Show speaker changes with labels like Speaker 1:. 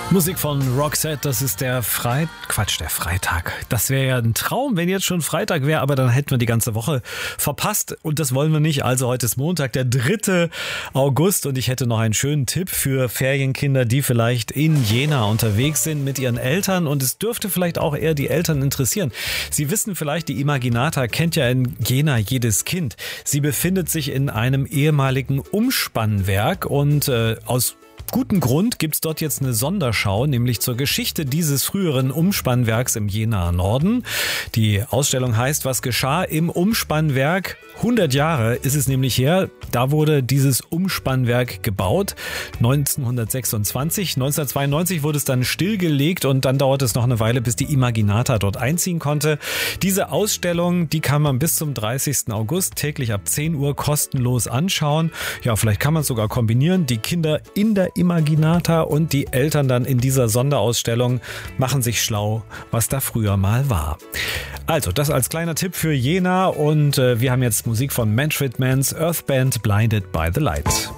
Speaker 1: Musik von Roxette, das ist der Freitag. Das wäre ja ein Traum, wenn jetzt schon Freitag wäre, aber dann hätten wir die ganze Woche verpasst und das wollen wir nicht. Also heute ist Montag, der 3. August und ich hätte noch einen schönen Tipp für Ferienkinder, die vielleicht in Jena unterwegs sind mit ihren Eltern und es dürfte vielleicht auch eher die Eltern interessieren. Sie wissen vielleicht, die Imaginata kennt ja in Jena jedes Kind. Sie befindet sich in einem ehemaligen Umspannwerk und aus guten Grund gibt's dort jetzt eine Sonderschau, nämlich zur Geschichte dieses früheren Umspannwerks im Jenaer Norden. Die Ausstellung heißt, was geschah im Umspannwerk? 100 Jahre ist es nämlich her. Da wurde dieses Umspannwerk gebaut. 1926. 1992 wurde es dann stillgelegt und dann dauert es noch eine Weile, bis die Imaginata dort einziehen konnte. Diese Ausstellung, die kann man bis zum 30. August täglich ab 10 Uhr kostenlos anschauen. Ja, vielleicht kann man es sogar kombinieren. Die Kinder in der Imaginata und die Eltern dann in dieser Sonderausstellung machen sich schlau, was da früher mal war. Also, das als kleiner Tipp für Jena und wir haben jetzt Musik von Manfred Manns Earth Band Blinded by the Light.